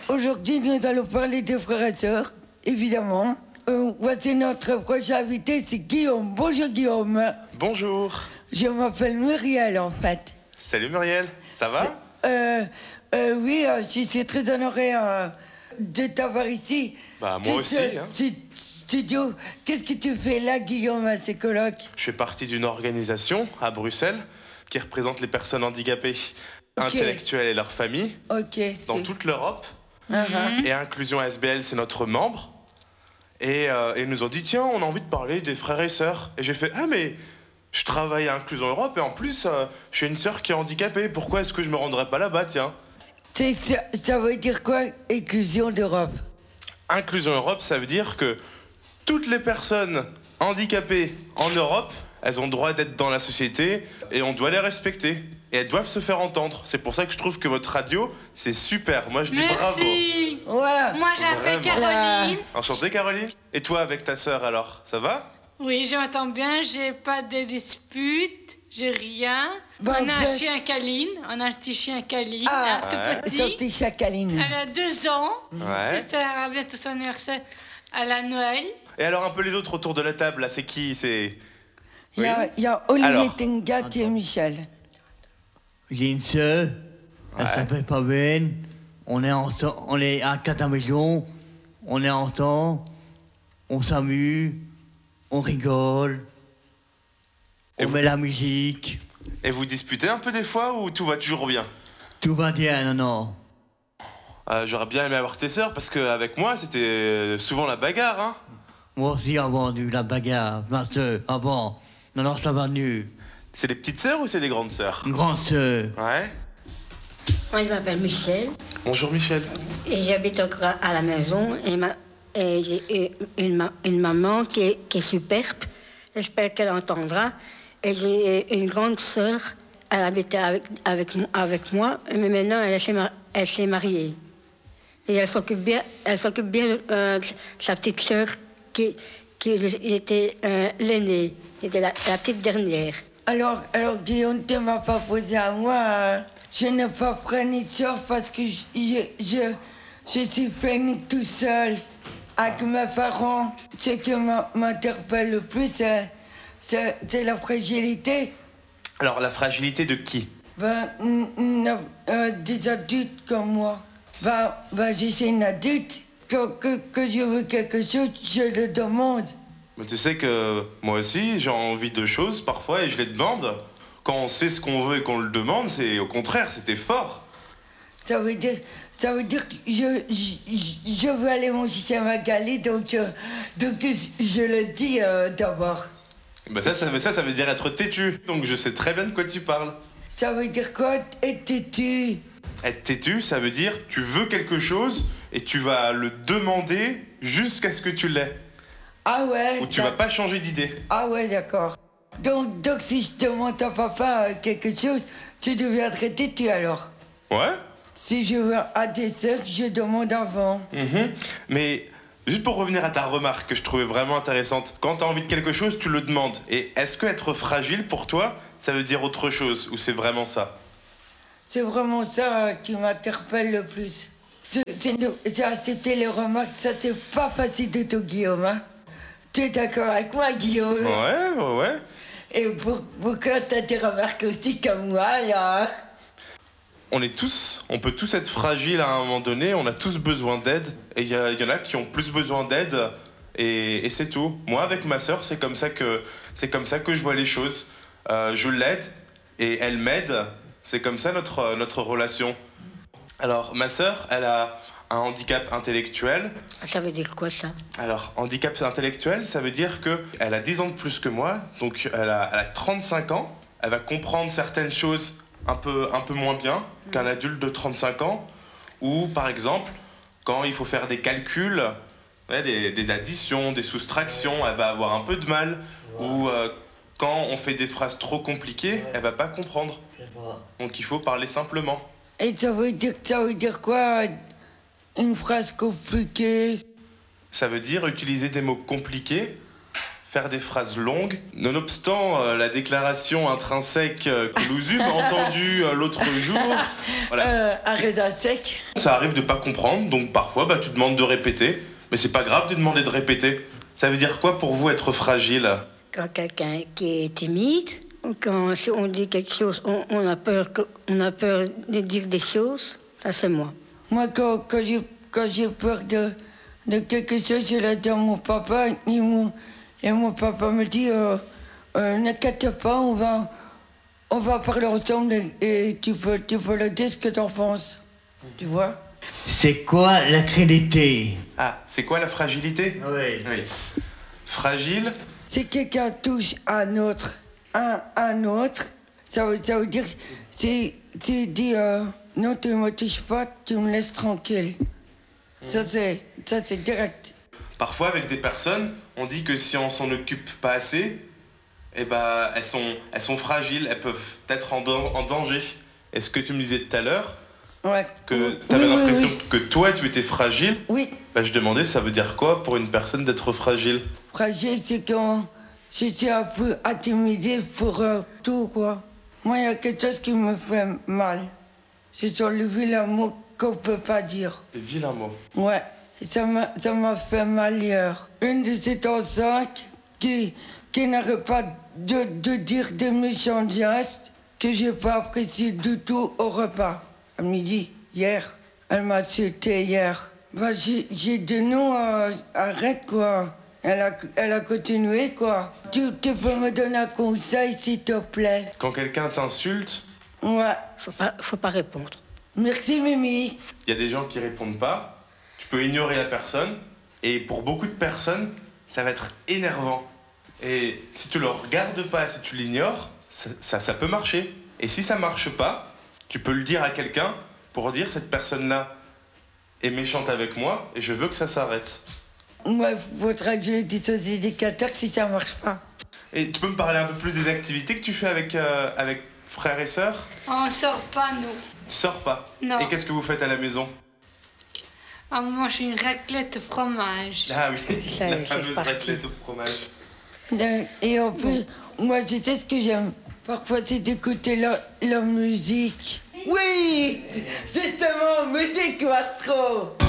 Aujourd'hui, nous allons parler des frères et sœurs, évidemment. Voici notre prochain invité, c'est Guillaume. Bonjour Guillaume. Bonjour. Je m'appelle Muriel en fait. Salut Muriel, ça va? Oui, je suis très honoré de t'avoir ici. Bah moi aussi. Studio. Qu'est-ce que tu fais là, Guillaume, à ces colloques? Je fais partie d'une organisation à Bruxelles qui représente les personnes handicapées, intellectuelles et leurs familles dans toute l'Europe. Et Inclusion SBL, c'est notre membre. Et ils nous ont dit, tiens, on a envie de parler des frères et sœurs. Et j'ai fait, ah mais je travaille à Inclusion Europe et en plus, j'ai une sœur qui est handicapée. Pourquoi est-ce que je me rendrais pas là-bas, tiens? Ça veut dire quoi, Inclusion d'Europe? Inclusion Europe, ça veut dire que toutes les personnes handicapées en Europe, elles ont le droit d'être dans la société et on doit les respecter. Et elles doivent se faire entendre. C'est pour ça que je trouve que votre radio, c'est super. Moi, je dis bravo. Merci. Ouais. Moi, j'appelle Caroline. Enchantée, Caroline. Et toi, avec ta sœur, alors, ça va? Oui, je m'entends bien. J'ai pas de dispute. J'ai rien. Bon, on a un chien Caline. On a un petit chien Caline, un tout petit. Son petit chat Caline. Elle a 2 ans. Ouais. C'est ça, bientôt son anniversaire à la Noël. Et alors, un peu les autres autour de la table, là, c'est qui? C'est... Il y a Olivier Tengat et Michel. J'ai une sœur, elle s'appelle Fabienne. On est à 4 à la maison, on est ensemble, on s'amuse, on rigole, on met la musique. Et vous disputez un peu des fois ou tout va toujours bien? Tout va bien, non. J'aurais bien aimé avoir tes sœurs parce qu'avec moi, c'était souvent la bagarre, hein. Moi aussi, avant la bagarre, ma sœur, avant. Non, ça va mieux. C'est les petites sœurs ou c'est les grandes sœurs? Une grande sœur. Ouais. Moi, je m'appelle Michel Bonjour Michel. et j'habite encore à la maison. Et j'ai une maman qui est superbe. J'espère qu'elle entendra. Et j'ai une grande sœur. Elle habitait avec moi, mais maintenant elle s'est mariée. Et elle s'occupe bien de sa petite sœur qui était l'aînée. C'était la petite dernière. Alors Guillaume, tu m'as pas posé à moi. Je n'ai pas pris de sœur parce que je suis venu tout seul avec mes parents. Ce qui m'interpelle le plus, c'est la fragilité. Alors, la fragilité de qui? Des adultes comme moi. Je suis une adulte. Que je veux quelque chose, je le demande. Mais tu sais que moi aussi, j'ai envie de choses parfois et je les demande. Quand on sait ce qu'on veut et qu'on le demande, c'est au contraire, c'était fort. Ça veut dire que je veux aller manger chez Magali, donc je le dis d'abord. Bah ça veut dire être têtu. Donc je sais très bien de quoi tu parles. Ça veut dire quoi, être têtu? Être têtu, ça veut dire tu veux quelque chose et tu vas le demander jusqu'à ce que tu l'aies. Ah ouais. Ou tu vas pas changer d'idée. Ah ouais, d'accord. Donc si je demande à papa quelque chose, tu deviendrais têtu alors? Ouais. Si je veux à des sœurs, je demande avant. Mais juste pour revenir à ta remarque que je trouvais vraiment intéressante, quand tu as envie de quelque chose, tu le demandes. Et est-ce que être fragile pour toi, ça veut dire autre chose ou c'est vraiment ça? C'est vraiment ça qui m'interpelle le plus. C'est accepter les remarques, ça c'est pas facile du tout, Guillaume. Hein? Tu es d'accord avec moi, Guillaume? Ouais. Et pourquoi t'as des remarques aussi comme moi, là? On peut tous être fragiles à un moment donné, on a tous besoin d'aide, et il y en a qui ont plus besoin d'aide, et c'est tout. Moi, avec ma sœur, c'est comme ça que je vois les choses. Je l'aide, et elle m'aide, c'est comme ça notre relation. Alors, ma sœur, elle a un handicap intellectuel. Ça veut dire quoi, ça? Alors, handicap intellectuel, ça veut dire qu'elle a 10 ans de plus que moi, donc elle a 35 ans, elle va comprendre certaines choses un peu moins bien qu'un adulte de 35 ans, ou par exemple, quand il faut faire des calculs, des additions, des soustractions, elle va avoir un peu de mal, ou quand on fait des phrases trop compliquées, elle va pas comprendre. Donc il faut parler simplement. Et ça veut dire quoi, une phrase compliquée? Ça veut dire utiliser des mots compliqués faire des phrases longues. Nonobstant la déclaration intrinsèque que nous eûmes entendue l'autre jour, voilà. Arrête à sec. Ça arrive de pas comprendre, donc parfois tu demandes de répéter, mais c'est pas grave de demander de répéter. Ça veut dire quoi pour vous être fragile? Quand quelqu'un qui est timide, ou quand on dit quelque chose, on a peur de dire des choses, ça c'est moi. Moi, quand j'ai peur de quelque chose, je le dis à mon papa, et mon papa me dit, n'inquiète pas, on va parler ensemble et tu peux le dire ce que t'en penses. Tu vois? C'est quoi la crédité? Ah, c'est quoi la fragilité? Oui. Fragile? Si quelqu'un touche un autre, ça veut dire, si tu dis, non, tu ne me touches pas, tu me laisses tranquille. Ça, c'est direct. Parfois, avec des personnes, on dit que si on s'en occupe pas assez, eh ben, elles sont fragiles, elles peuvent être en danger. Et ce que tu me disais tout à l'heure, Ouais. que tu avais l'impression oui. que toi, tu étais fragile, Oui, je demandais, ça veut dire quoi pour une personne d'être fragile? fragile, c'est quand j'étais un peu intimidé pour tout, quoi. Moi, il y a quelque chose qui me fait mal. C'est sur le vilain mot qu'on peut pas dire. C'est vilain mot. Ouais, et ça m'a fait mal hier. Une de ces enceintes qui n'arrête pas de dire des méchants gestes que j'ai pas apprécié du tout au repas. À midi, hier. Elle m'a insulté hier. J'ai dit non, arrête quoi. Elle a continué quoi. Tu peux me donner un conseil s'il te plaît? Quand quelqu'un t'insulte, Ouais. Faut pas répondre. Merci Mimi. il y a des gens qui répondent pas, tu peux ignorer la personne, et pour beaucoup de personnes, ça va être énervant. Et si tu le regardes pas, si tu l'ignores, ça peut marcher. Et si ça marche pas, tu peux le dire à quelqu'un pour dire cette personne-là est méchante avec moi et je veux que ça s'arrête. Moi, faudrait que je le dise aux éducateurs si ça marche pas. Et tu peux me parler un peu plus des activités que tu fais avec frères et sœurs? On sort pas, nous. Tu sors pas? Non. Et qu'est-ce que vous faites à la maison? On mange une raclette au fromage. Ah oui, Ça, la c'est fameuse parti. raclette au fromage. Et en plus, moi, je sais ce que j'aime. Parfois, c'est d'écouter la musique. Oui, justement, musique Mastro.